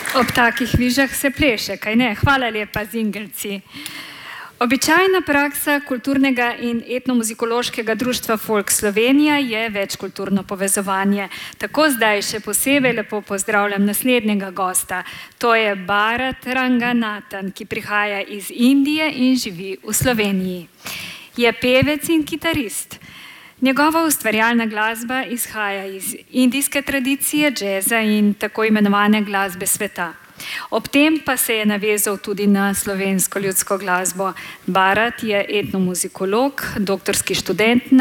Ob takih vižah se pleše, kaj ne? Hvala lepa, Zingelci. Običajna praksa kulturnega in etnomuzikološkega društva Folk Slovenija je večkulturno povezovanje. Tako zdaj še posebej lepo pozdravljam naslednjega gosta. To je Bharat Ranganathan, ki prihaja iz Indije in živi v Sloveniji. Je pevec in kitarist. Njegova ustvarjalna glasba izhaja iz indijske tradicije, džeza in tako imenovane glasbe sveta. Ob tem pa se je navezal tudi na slovensko ljudsko glasbo. Bharat je etnomuzikolog, doktorski študent